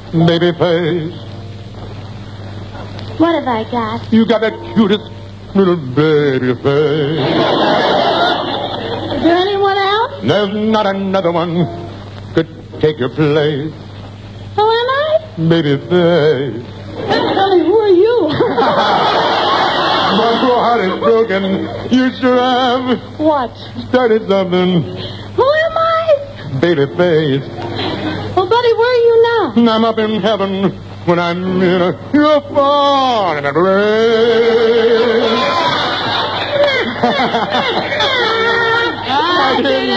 baby face. What have I got? You got that cutest little baby face. Is there anyone else? There's not another one could take your place. Who am I? Baby face. Tell me, who are you? My poor heart is broken. You sure have What? started something. Who am I? Baby face. Well, Buddy, where are you now? I'm up in heaven when I'm in your fall in a rain. I didn't